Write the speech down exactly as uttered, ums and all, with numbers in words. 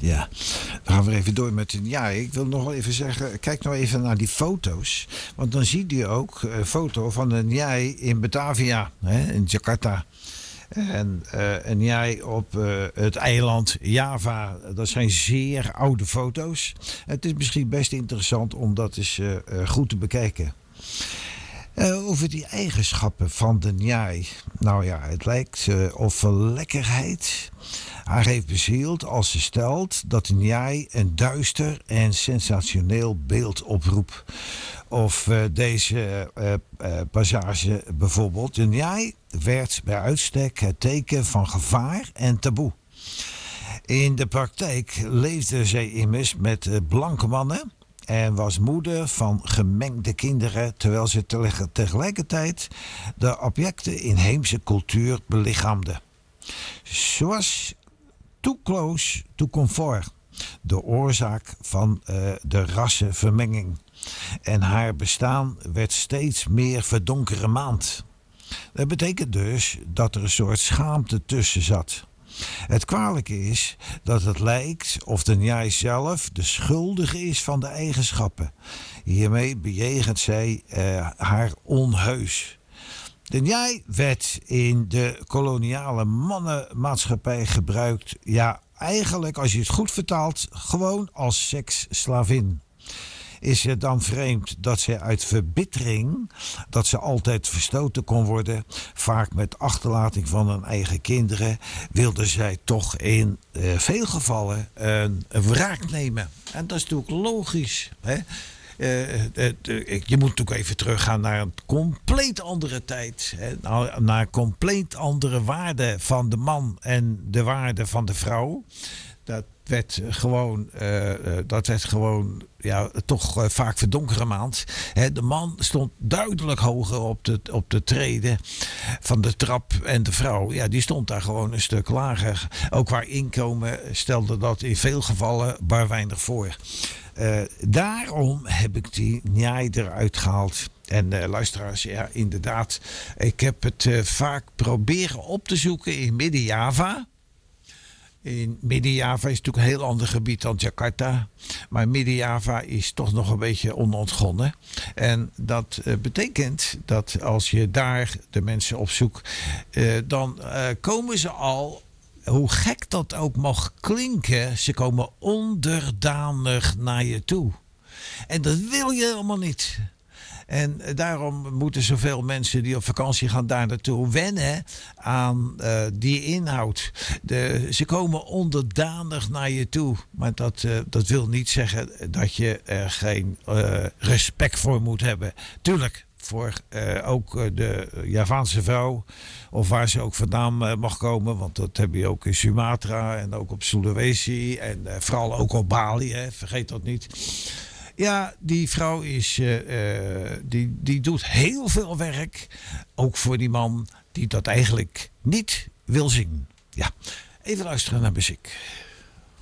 Ja, dan gaan we even door met een ja. Ik wil nog wel even zeggen, kijk nou even naar die foto's. Want dan ziet u ook een foto van een jij in Batavia, hè, in Jakarta. En uh, een jij op uh, het eiland Java. Dat zijn zeer oude foto's. Het is misschien best interessant om dat eens uh, uh, goed te bekijken. Uh, over die eigenschappen van de njai. Nou ja, het lijkt uh, of lekkerheid haar heeft bezield als ze stelt dat de njai een duister en sensationeel beeld oproept. Of uh, deze uh, uh, passage bijvoorbeeld. De njai werd bij uitstek het teken van gevaar en taboe. In de praktijk leefde zij immers met uh, blanke mannen en was moeder van gemengde kinderen, terwijl ze tegelijkertijd de objecten inheemse cultuur belichaamde. Zoals too close to comfort, de oorzaak van uh, de rassenvermenging. En haar bestaan werd steeds meer verdonkere maand. Dat betekent dus dat er een soort schaamte tussen zat. Het kwalijke is dat het lijkt of de njai zelf de schuldige is van de eigenschappen. Hiermee bejegent zij uh, haar onheus. De njai werd in de koloniale mannenmaatschappij gebruikt, ja, eigenlijk als je het goed vertaalt, gewoon als seksslavin. Is het dan vreemd dat zij uit verbittering, dat ze altijd verstoten kon worden, vaak met achterlating van hun eigen kinderen, wilde zij toch in uh, veel gevallen een, een wraak nemen. En dat is natuurlijk logisch, hè? Uh, uh, uh, je moet natuurlijk even teruggaan naar een compleet andere tijd. Hè? Naar, naar compleet andere waarden van de man en de waarde van de vrouw. Dat werd gewoon, uh, uh, dat werd gewoon ja, toch uh, vaak verdonkere maand. Hè, de man stond duidelijk hoger op de, op de treden van de trap. En de vrouw, ja, die stond daar gewoon een stuk lager. Ook qua inkomen stelde dat in veel gevallen bar weinig voor. Uh, daarom heb ik die njai eruit gehaald. En uh, luisteraars, ja, inderdaad. Ik heb het uh, vaak proberen op te zoeken in Midden-Java. In Midden-Java is natuurlijk een heel ander gebied dan Jakarta. Maar Midden-Java is toch nog een beetje onontgonnen. En dat uh, betekent dat als je daar de mensen opzoekt, uh, dan uh, komen ze al, hoe gek dat ook mag klinken, ze komen onderdanig naar je toe. En dat wil je helemaal niet. En daarom moeten zoveel mensen die op vakantie gaan daar naartoe wennen aan uh, die inhoud. De, ze komen onderdanig naar je toe. Maar dat, uh, dat wil niet zeggen dat je er geen uh, respect voor moet hebben. Tuurlijk, voor uh, ook uh, de Javaanse vrouw, of waar ze ook vandaan uh, mag komen. Want dat heb je ook in Sumatra en ook op Sulawesi en uh, vooral ook op Bali, hè, vergeet dat niet. Ja, die vrouw is, uh, uh, die, die doet heel veel werk. Ook voor die man die dat eigenlijk niet wil zien. Ja, even luisteren naar muziek.